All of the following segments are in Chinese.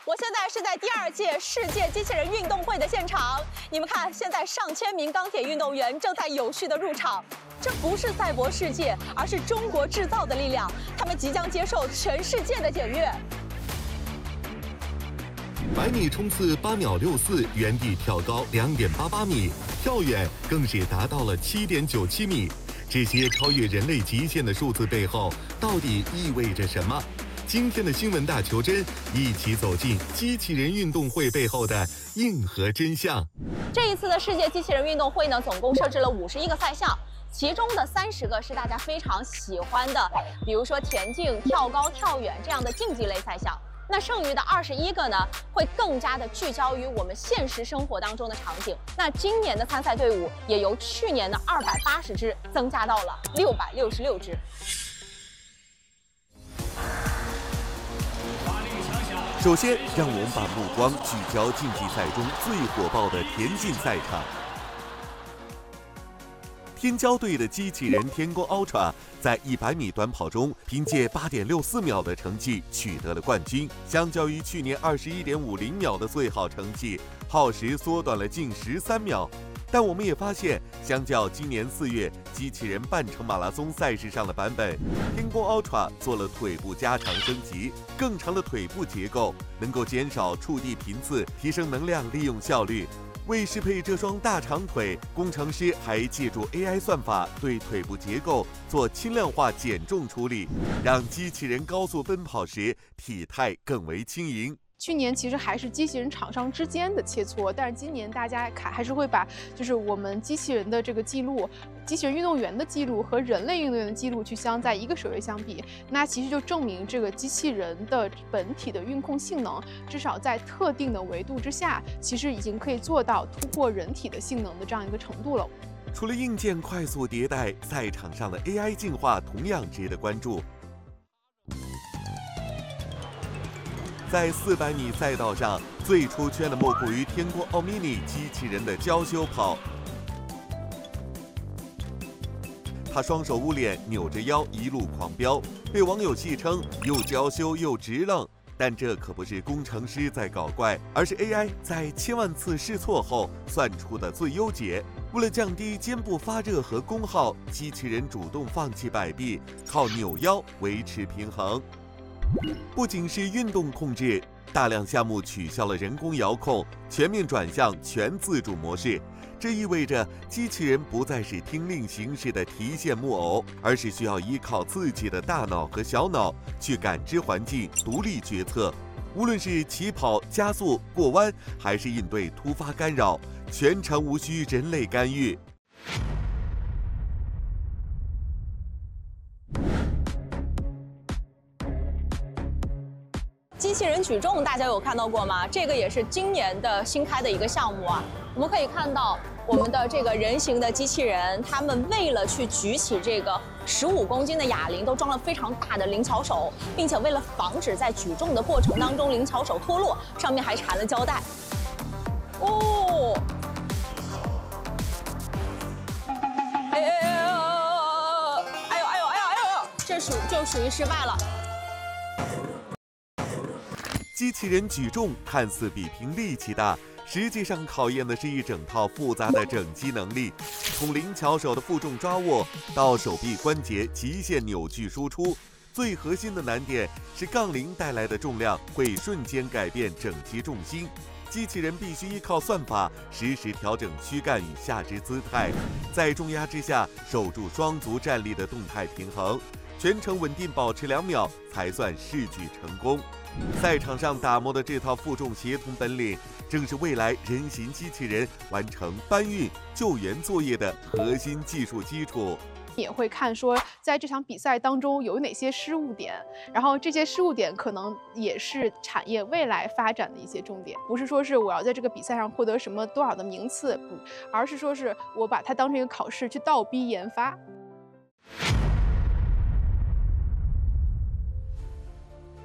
我现在是在第2届世界机器人运动会的现场，你们看，现在上千名钢铁运动员正在有序的入场。这不是赛博世界，而是中国制造的力量，他们即将接受全世界的检阅。 100米冲刺8秒64，原地跳高2.88米，跳远更是达到了7.97米。这些超越人类极限的数字背后，到底意味着什么？今天的新闻大求真，一起走进机器人运动会背后的硬核真相。 这一次的世界机器人运动会呢，总共设置了51个赛项，其中的30个是大家非常喜欢的，比如说田径、跳高、跳远这样的竞技类赛项。那剩余的21个呢，会更加的聚焦于我们现实生活当中的场景。那今年的参赛队伍也由去年的280支增加到了666支。 首先，让我们把目光聚焦竞技赛中最火爆的田径赛场。天骄队的机器人天宫 Ultra 在100米短跑中，凭借8.64秒的成绩取得了冠军。相较于去年21.50秒的最好成绩，耗时缩短了近13秒。但我们也发现，相较今年4月机器人半程马拉松赛事上的版本，天宫 Ultra 做了腿部加长升级，更长的腿部结构能够减少触地频次，提升能量利用效率。为适配这双大长腿，工程师还借助 AI 算法对腿部结构做轻量化减重处理，让机器人高速奔跑时体态更为轻盈。 去年其实还是机器人厂商之间的切磋，但是今年大家还是会把就是我们机器人的这个记录、机器人运动员的记录和人类运动员的记录去在一个水位相比，那其实就证明这个机器人的本体的运控性能，至少在特定的维度之下，其实已经可以做到突破人体的性能的这样一个程度了。 除了硬件快速迭代，赛场上的 AI 进化同样值得关注。在400米赛道上，最出圈的莫过于天宫奥 mini 机器人的娇羞跑。他双手捂脸，扭着腰一路狂飙，被网友戏称又娇羞又直愣。但这可不是工程师在搞怪，而是 AI 在千万次试错后算出的最优解。为了降低肩部发热和功耗，机器人主动放弃摆臂，靠扭腰维持平衡。不仅是运动控制，大量项目取消了人工遥控，全面转向全自主模式。这意味着机器人不再是听令行事的提线木偶，而是需要依靠自己的大脑和小脑去感知环境，独立决策。无论是起跑、加速、过弯，还是应对突发干扰，全程无需人类干预。 机器人举重大家有看到过吗？这个也是今年的新开的一个项目啊。我们可以看到我们的这个人形的机器人，他们为了去举起这个15公斤的哑铃，都装了非常大的灵巧手，并且为了防止在举重的过程当中灵巧手脱落，上面还缠了胶带。哦，这就属于失败了。 机器人举重看似比拼力气大，实际上考验的是一整套复杂的整机能力，从灵巧手的负重抓握到手臂关节极限扭矩输出。最核心的难点是杠铃带来的重量会瞬间改变整机重心，机器人必须依靠算法实时调整躯干与下肢姿态，在重压之下守住双足站立的动态平衡，全程稳定保持2秒才算试举成功。赛场上打磨的这套负重协同本领，正是未来人形机器人完成搬运、救援作业的核心技术基础。 也会看说，在这场比赛当中有哪些失误点，然后这些失误点可能也是产业未来发展的一些重点。不是说是我要在这个比赛上获得什么多少的名次，不，而是说是我把它当成一个考试去倒逼研发。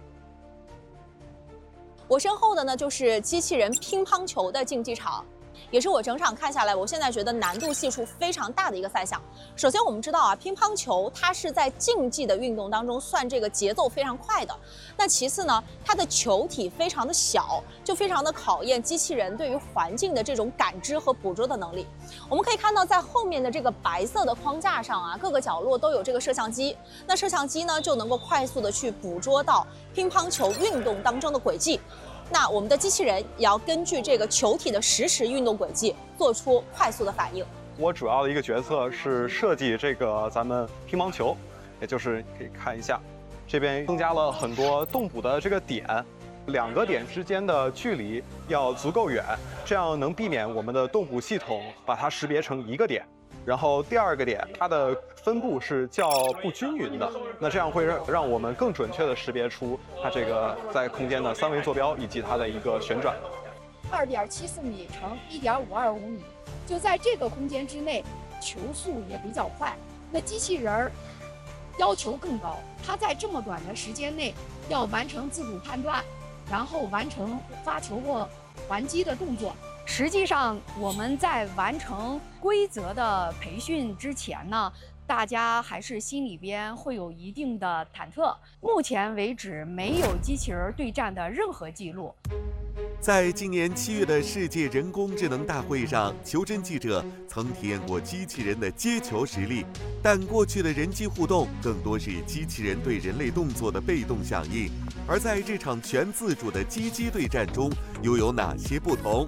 我身后的呢，就是机器人乒乓球的竞技场。 也是我整场看下来，我现在觉得难度系数非常大的一个赛项。首先我们知道啊，乒乓球它是在竞技的运动当中算这个节奏非常快的。那其次呢，它的球体非常的小，就非常的考验机器人对于环境的这种感知和捕捉的能力。我们可以看到，在后面的这个白色的框架上啊，各个角落都有这个摄像机。那摄像机呢，就能够快速的去捕捉到乒乓球运动当中的轨迹。那我们的机器人也要根据这个球体的实时运动轨迹，做出快速的反应。 我主要的一个角色是设计这个咱们乒乓球，也就是可以看一下，这边增加了很多动捕的这个点，2个点之间的距离要足够远，这样能避免我们的动捕系统把它识别成1个点。然后第2个点，它的分布是较不均匀的，那这样会让我们更准确地识别出它这个在空间的3维坐标以及它的一个旋转。 2.74米乘1.525米，就在这个空间之内，球速也比较快。那机器人儿要求更高，它在这么短的时间内要完成自主判断，然后完成发球或还击的动作。实际上，我们在完成规则的培训之前呢，大家还是心里边会有一定的忐忑。目前为止，没有机器人对战的任何记录。 在今年7月的世界人工智能大会上，求真记者曾体验过机器人的接球实力，但过去的人机互动更多是机器人对人类动作的被动响应，而在这场全自主的机机对战中，又有哪些不同？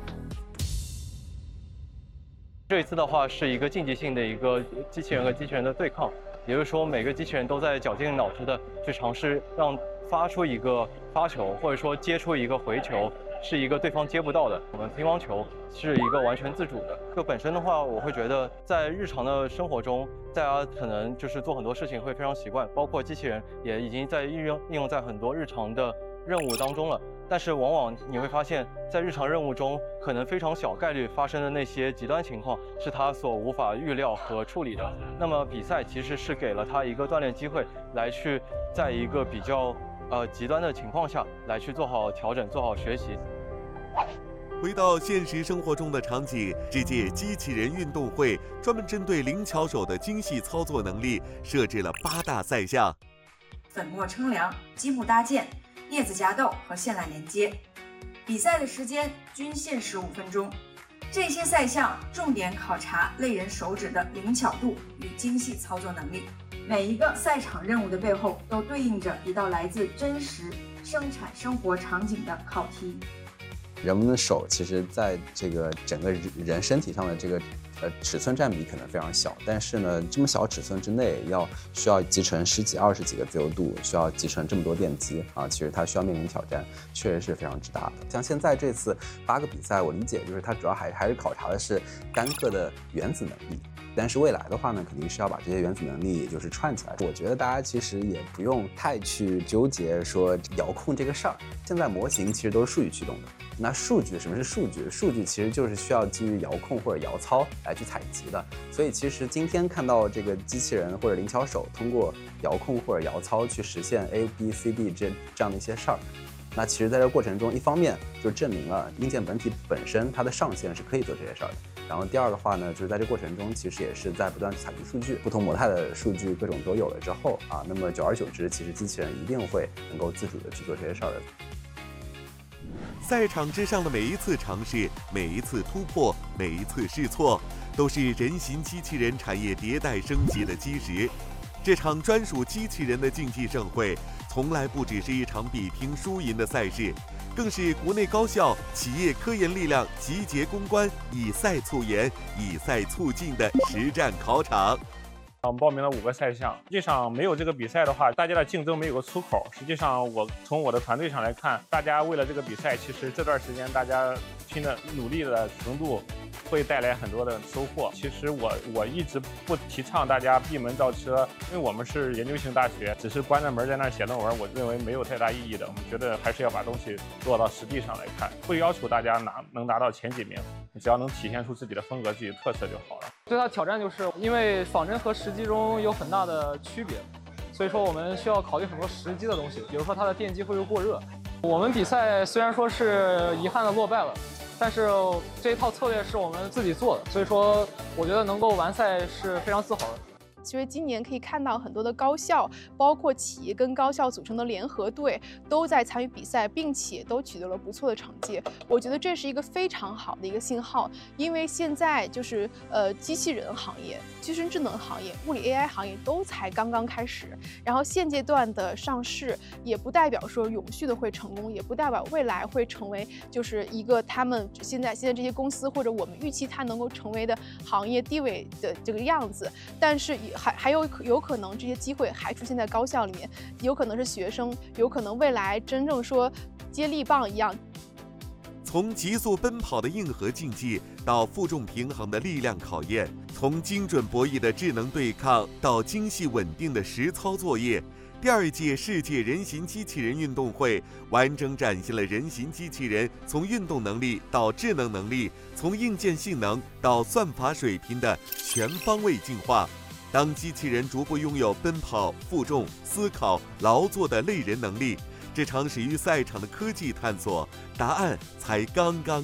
这一次的话是一个竞技性的一个机器人和机器人的对抗，也就是说每个机器人都在绞尽脑汁的去尝试让发出一个发球，或者说接出一个回球，是一个对方接不到的。我们乒乓球是一个完全自主的。这本身的话，我会觉得在日常的生活中，大家可能就是做很多事情会非常习惯，包括机器人也已经在应用在很多日常的任务当中了。但是往往你会发现，在日常任务中，可能非常小概率发生的那些极端情况，是他所无法预料和处理的。那么比赛其实是给了他一个锻炼机会，来去在一个比较极端的情况下，来去做好调整，做好学习。 回到现实生活中的场景，这届机器人运动会专门针对灵巧手的精细操作能力设置了8大赛项： 粉末称量、积木搭建、镊子夹豆和线缆连接。比赛的时间均限15分钟。这些赛项重点考察类人手指的灵巧度与精细操作能力。每一个赛场任务的背后都对应着一道来自真实生产生活场景的考题。 人们的手其实在这个整个人身体上的这个尺寸占比可能非常小，但是呢，这么小尺寸之内需要集成10几、20几个自由度，需要集成这么多电机啊，其实它需要面临挑战，确实是非常之大的。像现在这次8个比赛，我理解就是它主要还是考察的是单个的原子能力。但是未来的话呢，肯定是要把这些原子能力也就是串起来。我觉得大家其实也不用太去纠结说遥控这个事儿。现在模型其实都是数据驱动的。那数据，什么是数据？数据其实就是需要基于遥控或者遥操来去采集的。所以其实今天看到这个机器人或者灵巧手通过遥控或者遥操去实现 A、B、C、D 这样的一些事儿。那其实在这个过程中，一方面就证明了硬件本体本身它的上限是可以做这些事儿的。然后第二的话呢，就是在这过程中，其实也是在不断采集数据，不同模态的数据各种都有了之后啊，那么久而久之，其实机器人一定会能够自主的去做这些事儿的。 赛场之上的每一次尝试，每一次突破，每一次试错，都是人形机器人产业迭代升级的基石。这场专属机器人的竞技盛会，从来不只是一场比拼输赢的赛事，更是国内高校、企业科研力量集结攻关，以赛促研，以赛促进的实战考场。 我们报名了5个赛项，实际上没有这个比赛的话，大家的竞争没有个出口。实际上，从我的团队上来看，大家为了这个比赛，其实这段时间大家拼的努力的程度，会带来很多的收获。其实我一直不提倡大家闭门造车，因为我们是研究型大学，只是关着门在那儿写论文，我认为没有太大意义的。我们觉得还是要把东西落到实地上来看，不要求大家能拿到前几名，你只要能体现出自己的风格、自己的特色就好了。 最大的挑战就是因为仿真和实际中有很大的区别，所以说我们需要考虑很多实际的东西，比如说它的电机会不会过热。我们比赛虽然说是遗憾的落败了， 但是这一套策略是我们自己做的，所以说我觉得能够完赛是非常自豪的。 其实今年可以看到很多的高校，包括企业跟高校组成的联合队，都在参与比赛，并且都取得了不错的成绩。我觉得这是一个非常好的一个信号，因为现在就是机器人行业、机器人智能行业、物理 AI 行业都才刚刚开始，然后现阶段的上市也不代表说永续的会成功，也不代表未来会成为就是一个他们现在这些公司或者我们预期它能够成为的行业地位的这个样子，但是还有可能这些机会还出现在高校里面，有可能是学生，有可能未来真正说接力棒一样。 从急速奔跑的硬核竞技到负重平衡的力量考验，从精准博弈的智能对抗到精细稳定的实操作业，第2届世界人形机器人运动会完整展现了人形机器人从运动能力到智能能力，从硬件性能到算法水平的全方位进化。当机器人逐步拥有奔跑、负重、思考、劳作的类人能力，这场始于赛场的科技探索，答案才刚刚